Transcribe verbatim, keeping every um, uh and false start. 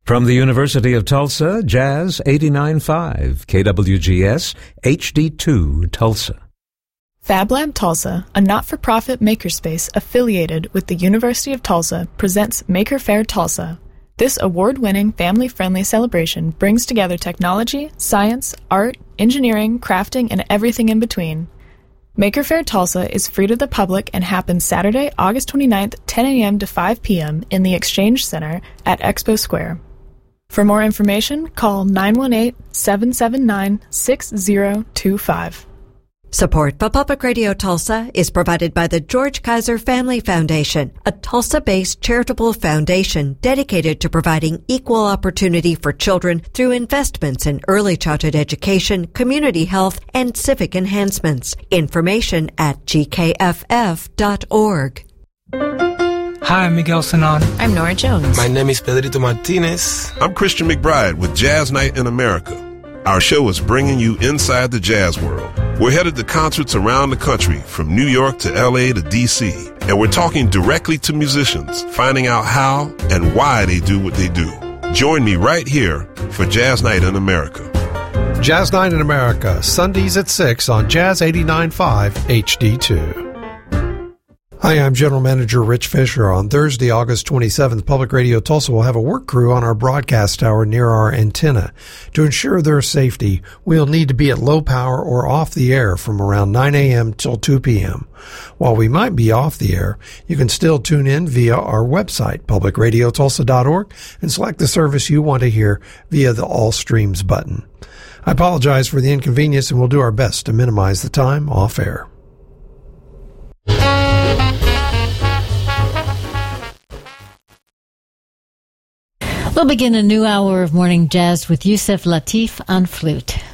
From the University of Tulsa, Jazz eighty-nine point five, K W G S, H D two, Tulsa. FabLab Tulsa, a not-for-profit makerspace affiliated with the University of Tulsa, presents Maker Faire Tulsa. This award-winning, family-friendly celebration brings together technology, science, art, engineering, crafting, and everything in between. Maker Faire Tulsa is free to the public and happens Saturday, August twenty-ninth, ten a.m. to five p.m. in the Exchange Center at Expo Square. For more information, call nine one eight, seven seven nine, six zero two five. Support for Public Radio Tulsa is provided by the George Kaiser Family Foundation, a Tulsa-based charitable foundation dedicated to providing equal opportunity for children through investments in early childhood education, community health, and civic enhancements. Information at g k f f dot org. Hi, I'm Miguel Sanon. I'm Nora Jones. My name is Pedrito Martinez. I'm Christian McBride with Jazz Night in America. Our show is bringing you inside the jazz world. We're headed to concerts around the country, from New York to L A to D C, and we're talking directly to musicians, finding out how and why they do what they do. Join me right here for Jazz Night in America. Jazz Night in America, Sundays at six on Jazz eighty-nine point five H D two. Hi, I'm General Manager Rich Fisher. On Thursday, August twenty-seventh, Public Radio Tulsa will have a work crew on our broadcast tower near our antenna. To ensure their safety, we'll need to be at low power or off the air from around nine a.m. till two p.m. While we might be off the air, you can still tune in via our website, public radio tulsa dot org, and select the service you want to hear via the All Streams button. I apologize for the inconvenience, and we'll do our best to minimize the time off air. We'll begin a new hour of morning jazz with Yusef Lateef on flute.